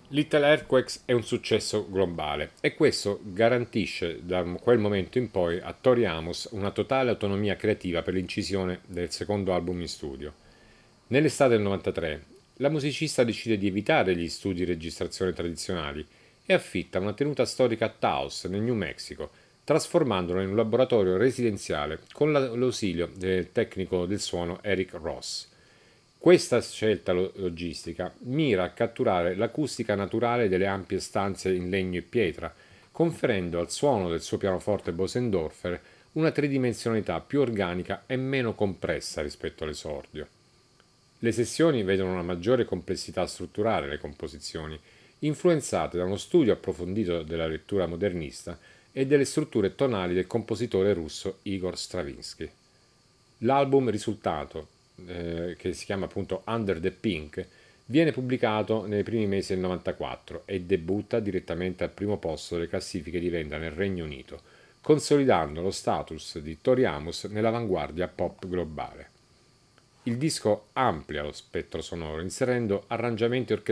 Little Earthquakes è un successo globale e questo garantisce da quel momento in poi a Tori Amos una totale autonomia creativa per l'incisione del secondo album in studio. Nell'estate del 93 la musicista decide di evitare gli studi di registrazione tradizionali e affitta una tenuta storica a Taos, nel New Mexico, trasformandolo in un laboratorio residenziale con l'ausilio del tecnico del suono Eric Ross. Questa scelta logistica mira a catturare l'acustica naturale delle ampie stanze in legno e pietra, conferendo al suono del suo pianoforte Bosendorfer una tridimensionalità più organica e meno compressa rispetto all'esordio. Le sessioni vedono una maggiore complessità strutturale nelle composizioni, influenzate da uno studio approfondito della lettura modernista e delle strutture tonali del compositore russo Igor Stravinsky. L'album risultato, che si chiama appunto Under the Pink, viene pubblicato nei primi mesi del 94 e debutta direttamente al primo posto delle classifiche di vendita nel Regno Unito, consolidando lo status di Tori Amos nell'avanguardia pop globale. Il disco amplia lo spettro sonoro, inserendo arrangiamenti orchestrali